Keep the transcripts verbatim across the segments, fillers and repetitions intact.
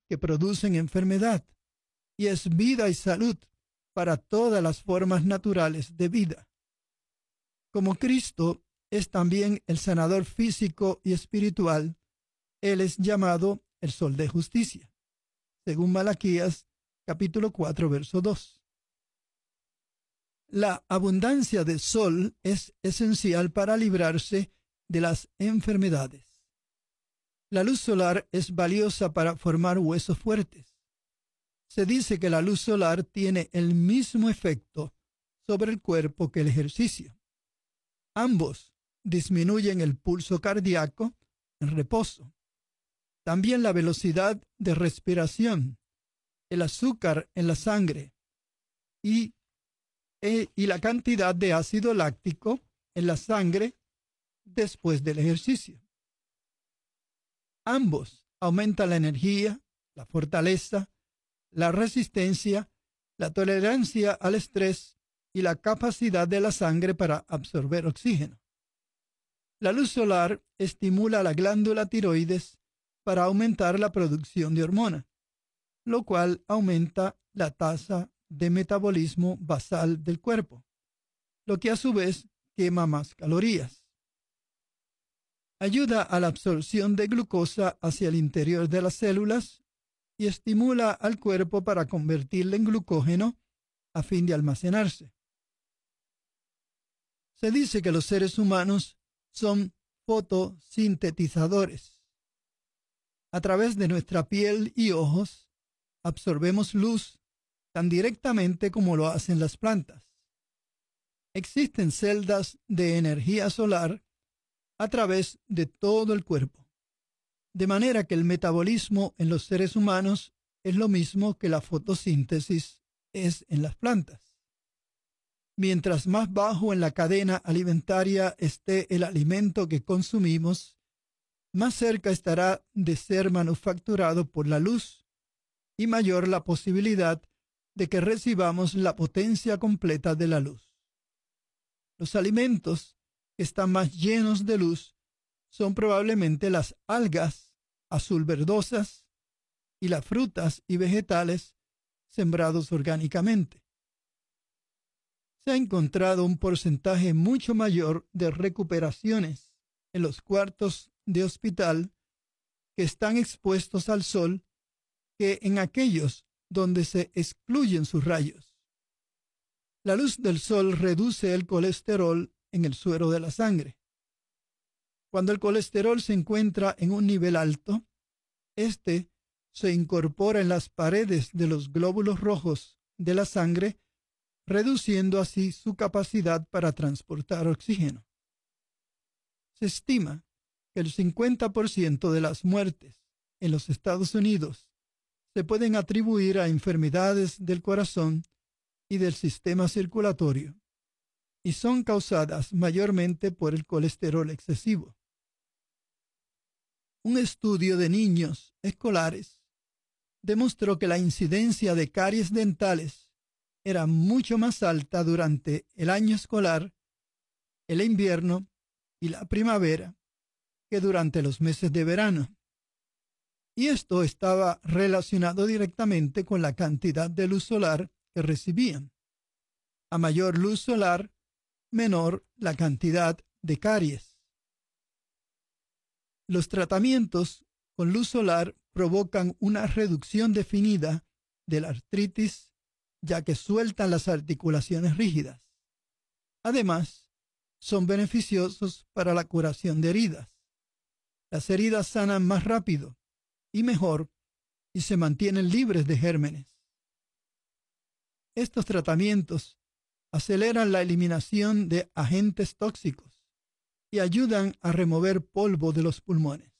que producen enfermedad y es vida y salud para todas las formas naturales de vida. Como Cristo es también el sanador físico y espiritual, Él es llamado el Sol de Justicia, según Malaquías capítulo cuatro, verso dos. La abundancia de sol es esencial para librarse de las enfermedades. La luz solar es valiosa para formar huesos fuertes. Se dice que la luz solar tiene el mismo efecto sobre el cuerpo que el ejercicio. Ambos disminuyen el pulso cardíaco en reposo. También la velocidad de respiración, el azúcar en la sangre y, e, y la cantidad de ácido láctico en la sangre después del ejercicio. Ambos aumentan la energía, la fortaleza, la resistencia, la tolerancia al estrés y la capacidad de la sangre para absorber oxígeno. La luz solar estimula la glándula tiroides para aumentar la producción de hormona, lo cual aumenta la tasa de metabolismo basal del cuerpo, lo que a su vez quema más calorías. Ayuda a la absorción de glucosa hacia el interior de las células y estimula al cuerpo para convertirla en glucógeno a fin de almacenarse. Se dice que los seres humanos son fotosintetizadores. A través de nuestra piel y ojos absorbemos luz tan directamente como lo hacen las plantas. Existen celdas de energía solar a través de todo el cuerpo, de manera que el metabolismo en los seres humanos es lo mismo que la fotosíntesis es en las plantas. Mientras más bajo en la cadena alimentaria esté el alimento que consumimos, más cerca estará de ser manufacturado por la luz y mayor la posibilidad de que recibamos la potencia completa de la luz. Los alimentos que están más llenos de luz son probablemente las algas azul verdosas y las frutas y vegetales sembrados orgánicamente. Se ha encontrado un porcentaje mucho mayor de recuperaciones en los cuartos de hospital que están expuestos al sol que en aquellos donde se excluyen sus rayos. La luz del sol reduce el colesterol en el suero de la sangre. Cuando el colesterol se encuentra en un nivel alto, este se incorpora en las paredes de los glóbulos rojos de la sangre, reduciendo así su capacidad para transportar oxígeno. Se estima que el cincuenta por ciento de las muertes en los Estados Unidos se pueden atribuir a enfermedades del corazón y del sistema circulatorio, y son causadas mayormente por el colesterol excesivo. Un estudio de niños escolares demostró que la incidencia de caries dentales era mucho más alta durante el año escolar, el invierno y la primavera que durante los meses de verano. Y esto estaba relacionado directamente con la cantidad de luz solar que recibían. A mayor luz solar, menor la cantidad de caries. Los tratamientos con luz solar provocan una reducción definida de la artritis, ya que sueltan las articulaciones rígidas. Además, son beneficiosos para la curación de heridas. Las heridas sanan más rápido y mejor y se mantienen libres de gérmenes. Estos tratamientos aceleran la eliminación de agentes tóxicos y ayudan a remover polvo de los pulmones.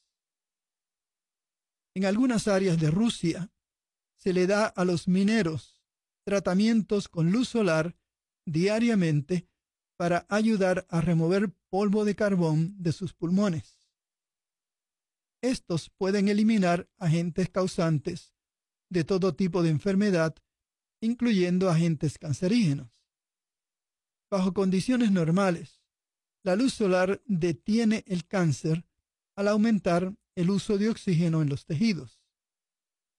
En algunas áreas de Rusia se le da a los mineros tratamientos con luz solar diariamente para ayudar a remover polvo de carbón de sus pulmones. Estos pueden eliminar agentes causantes de todo tipo de enfermedad, incluyendo agentes cancerígenos. Bajo condiciones normales, la luz solar detiene el cáncer al aumentar el uso de oxígeno en los tejidos.